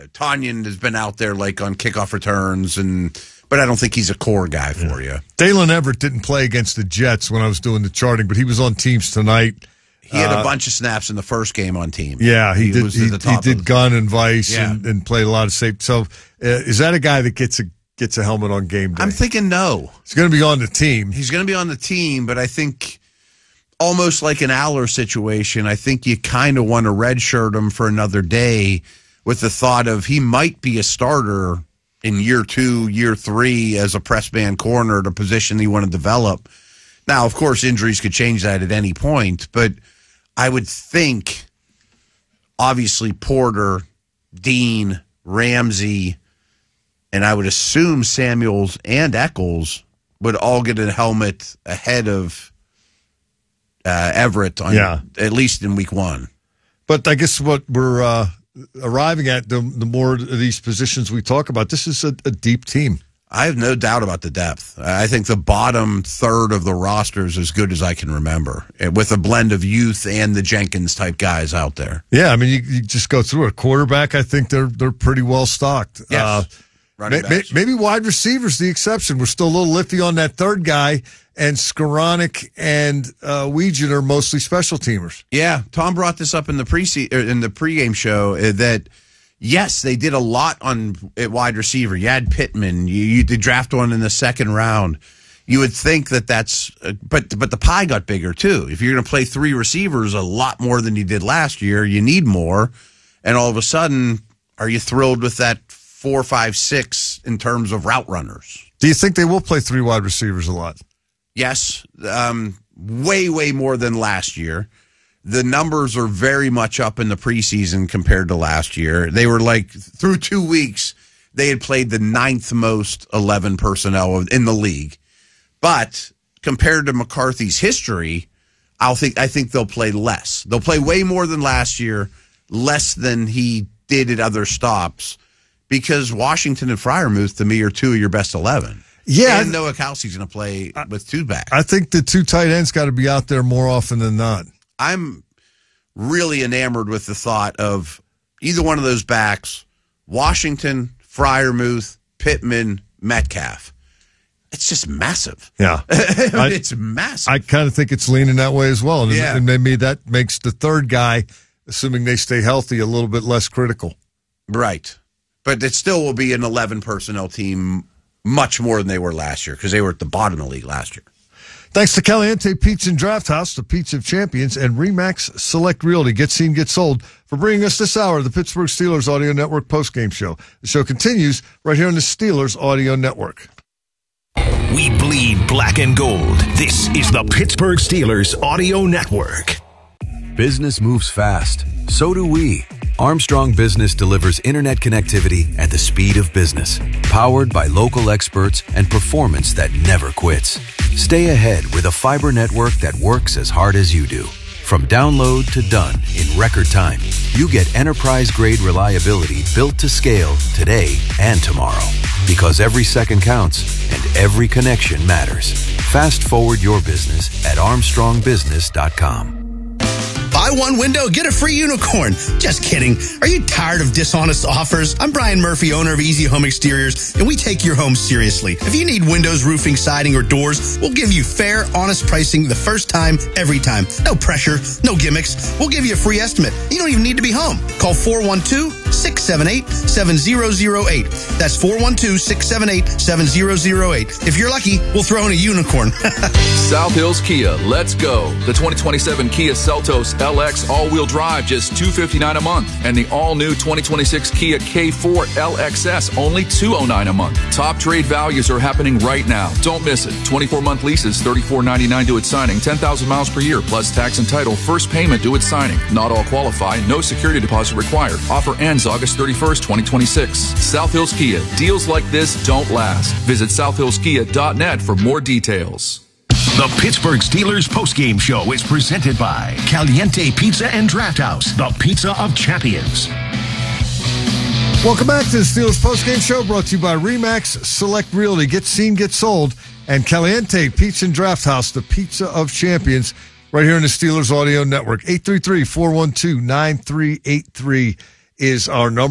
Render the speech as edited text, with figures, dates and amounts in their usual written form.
Tanyan has been out there like on kickoff returns, but I don't think he's a core guy for you. Dalen Everett didn't play against the Jets when I was doing the charting, but he was on teams tonight. He had a bunch of snaps in the first game on team. Yeah, he did. He did gun and vice and played a lot of safety. So is that a guy that gets a helmet on game day? I'm thinking no. He's going to be on the team. He's going to be on the team, but I think almost like an Aller situation, I think you kind of want to redshirt him for another day with the thought of he might be a starter in year 2, year 3 as a press man corner, the position you want to develop. Now, of course, injuries could change that at any point, but I would think, obviously, Porter, Dean, Ramsey, and I would assume Samuels and Echols would all get a helmet ahead of Everett, at least in week 1. But I guess what we're arriving at, the more of these positions we talk about, this is a deep team. I have no doubt about the depth. I think the bottom third of the roster is as good as I can remember, with a blend of youth and the Jenkins-type guys out there. Yeah, I mean, you just go through it. Quarterback, I think they're pretty well stocked. Yes. Maybe wide receivers the exception. We're still a little iffy on that third guy, and Skoranek and Weegan are mostly special teamers. Yeah, Tom brought this up in the pregame show that – yes, they did a lot at wide receiver. You had Pittman. You did draft one in the second round. You would think that's but the pie got bigger too. If you're going to play 3 receivers, a lot more than you did last year, you need more. And all of a sudden, are you thrilled with that 4, 5, 6 in terms of route runners? Do you think they will play 3 wide receivers a lot? Yes, way more than last year. The numbers are very much up in the preseason compared to last year. They were like, through 2 weeks, they had played the 9th most 11 personnel in the league. But compared to McCarthy's history, I think they'll play less. They'll play way more than last year, less than he did at other stops, because Washington and Freiermuth, to me, are 2 of your best 11. Yeah. And Noah Kelsey's going to play with 2 backs. I think the 2 tight ends got to be out there more often than not. I'm really enamored with the thought of either one of those backs, Washington, Freiermuth, Pittman, Metcalf. It's just massive. Yeah. It's massive. I kind of think it's leaning that way as well. And maybe that makes the third guy, assuming they stay healthy, a little bit less critical. Right. But it still will be an 11 personnel team much more than they were last year, because they were at the bottom of the league last year. Thanks to Caliente Pizza and Draft House, the Pizza of Champions, and RE/MAX Select Realty. Get seen, get sold, for bringing us this hour of the Pittsburgh Steelers Audio Network postgame show. The show continues right here on the Steelers Audio Network. We bleed black and gold. This is the Pittsburgh Steelers Audio Network. Business moves fast. So do we. Armstrong Business delivers internet connectivity at the speed of business, powered by local experts and performance that never quits. Stay ahead with a fiber network that works as hard as you do. From download to done in record time, you get enterprise-grade reliability built to scale today and tomorrow. Because every second counts and every connection matters. Fast forward your business at armstrongbusiness.com. Buy one window, get a free unicorn. Just kidding. Are you tired of dishonest offers? I'm Brian Murphy, owner of Easy Home Exteriors, and we take your home seriously. If you need windows, roofing, siding, or doors, we'll give you fair, honest pricing the first time, every time. No pressure, no gimmicks. We'll give you a free estimate. You don't even need to be home. Call 412-678-7008. That's 412-678-7008. If you're lucky, we'll throw in a unicorn. South Hills Kia, let's go. The 2027 Kia Seltos LX all-wheel drive, just $259 a month. And the all-new 2026 Kia K4 LXS, only $209 a month. Top trade values are happening right now. Don't miss it. 24-month leases, $34.99 due at signing, 10,000 miles per year, plus tax and title, first payment due at signing. Not all qualify, no security deposit required. Offer ends August 31st, 2026. South Hills Kia. Deals like this don't last. Visit southhillskia.net for more details. The Pittsburgh Steelers postgame show is presented by Caliente Pizza and Draft House, the Pizza of Champions. Welcome back to the Steelers postgame show, brought to you by RE/MAX Select Realty. Get seen, get sold, and Caliente Pizza and Draft House, the Pizza of Champions, right here in the Steelers Audio Network. 833-412-9383 is our number.